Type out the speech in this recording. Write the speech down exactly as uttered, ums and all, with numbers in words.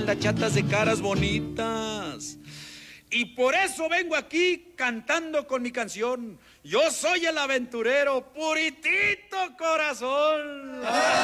Las chatas de caras bonitas. Y por eso vengo aquí cantando con mi canción. Yo soy el aventurero, puritito corazón.